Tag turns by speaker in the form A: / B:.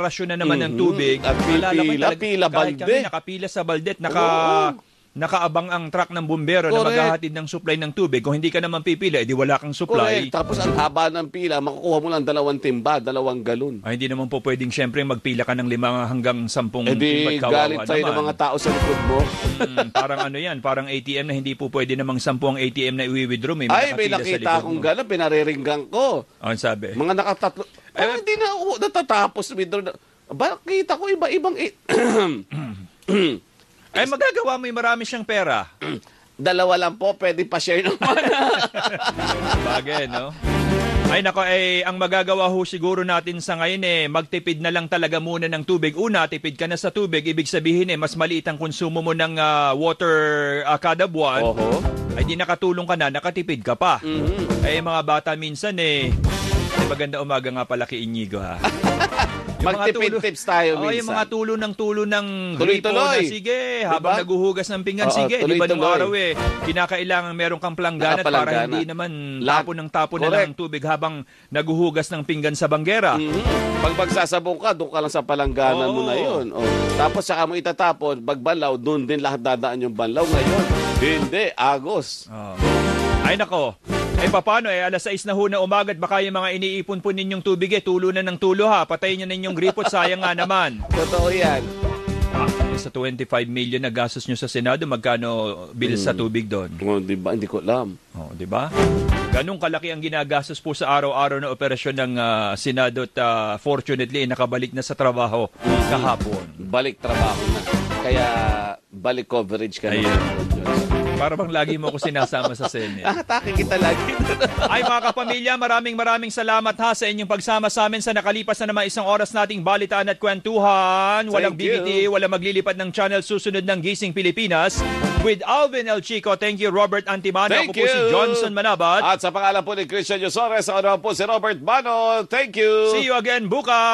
A: deklarasyon na naman ng tubig.
B: At pila,
A: kahit
B: balde.
A: kami nakapila sa balde, nakaabang ang truck ng bumbero na maghahatid ng supply ng tubig. Kung hindi ka naman pipila, edi wala kang supply.
B: Correct. Tapos ang haba ng pila, makukuha mo lang 2 timba, 2 galon.
A: Ay, hindi naman po pwedeng siyempre magpila ka ng 5 hanggang 10 timba.
B: Galit tayo ng mga tao sa likod mo.
A: Parang ano yan, parang ATM na hindi po pwede namang 10 ang ATM na i-withdraw. May
B: nakita akong gano'n, pinareringgan ko.
A: Ano sabi?
B: Mga nakatatlo. Hindi na natatapos. Kita ko iba-ibang...
A: Ay, magagawa mo yung marami siyang pera.
B: 2 lang po, pwede pa share naman.
A: Bagay, no? Ay, nako, ang magagawa ho siguro natin sa ngayon, magtipid na lang talaga muna ng tubig. Una, tipid ka na sa tubig. Ibig sabihin, mas maliit ang konsumo mo ng water kada buwan. Ay, di nakatulong ka na, nakatipid ka pa. Ay, mga bata minsan, maganda umaga nga pala kay Inigo, ha?
B: Magtipid tips tayo minsan.
A: Yung mga tulo ng
B: tuloy-tuloy.
A: Sige, habang naguhugas ng pinggan, sige. Di ba nung araw kinakailangan meron kang plangganat para hindi naman tapon na ng tubig habang naguhugas ng pinggan sa banggera.
B: Pag magsasabong ka, doon ka lang sa palangganan mo na yun. Tapos saka mo itatapon, pagbanlaw, doon din lahat dadaan yung banlaw. Ngayon, hindi, agos.
A: Ay nako. Paano alas 6 na ho na umaga at baka yung mga iniipon po ninyong tubig tulo na ng tulo ha. Patayin nyo na inyong gripot, sayang nga naman.
B: Totoo yan.
A: Sa 25 million na gastos nyo sa Senado, magkano bill sa tubig doon?
B: Diba? Hindi ko alam.
A: Diba? Ganong kalaki ang ginagastos po sa araw-araw na operasyon ng Senado at fortunately nakabalik na sa trabaho kahapon.
B: Balik trabaho na. Kaya balik coverage ka na.
A: Para bang lagi mo ako sinasama sa Senate.
B: Atake kita lagi.
A: Ay mga kapamilya, maraming salamat ha sa inyong pagsama sa amin sa nakalipas na naman 1 oras nating balitaan at kwentuhan. Walang BBT, walang maglilipad ng channel, susunod ng Gising Pilipinas with Alvin El Chico. Thank you, Robert Antimano. Ako po si Johnson Manabat.
B: At sa pangalan po ni Christian Yosores, ako naman po si Robert Bano. Thank you.
A: See you again bukas.